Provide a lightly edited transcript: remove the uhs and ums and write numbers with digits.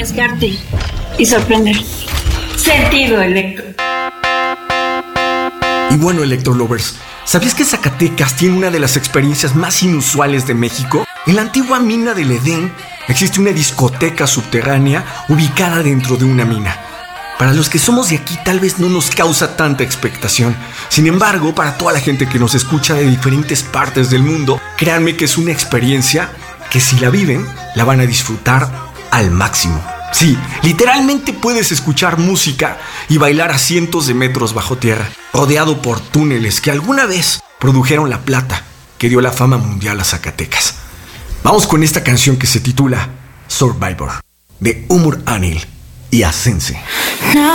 arriesgarte y sorprender. Sentido Electro. Y bueno, Electro Lovers, ¿sabías que Zacatecas tiene una de las experiencias más inusuales de México? En la antigua mina del Edén existe una discoteca subterránea ubicada dentro de una mina. Para los que somos de aquí tal vez no nos causa tanta expectación. Sin embargo, para toda la gente que nos escucha de diferentes partes del mundo, créanme que es una experiencia que si la viven, la van a disfrutar al máximo. Sí, literalmente puedes escuchar música y bailar a cientos de metros bajo tierra, rodeado por túneles que alguna vez produjeron la plata que dio la fama mundial a Zacatecas. Vamos con esta canción que se titula Survivor, de Umur Anil y Asense.